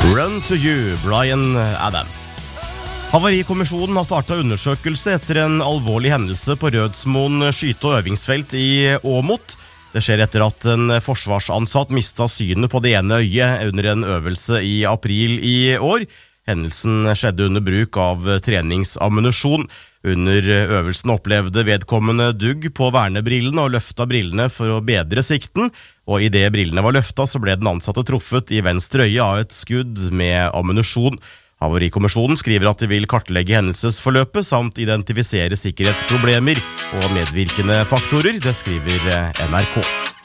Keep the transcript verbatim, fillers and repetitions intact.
Run to you, Bryan Adams. Havarikommisjonen har startet undersøkelse etter en alvorlig hendelse på Rødsmoen skyte- og øvingsfelt i Åmot. Det skjer etter at en forsvarsansatt mistet synet på det ene øyet under en øvelse i april i år. Hendelsen skjedde under bruk av treningsammunisjon. Under øvelsen opplevde vedkommende dugg på vernebrillene og løfta brillene for å bedre sikten, og i det brillene var løfta så ble den ansatte truffet i venstre øye av et skudd med ammunisjon. Havarikommisjonen skriver at de vil kartlegge hendelsesforløpet samt identifisere sikkerhetsproblemer og medvirkende faktorer, det skriver N R K.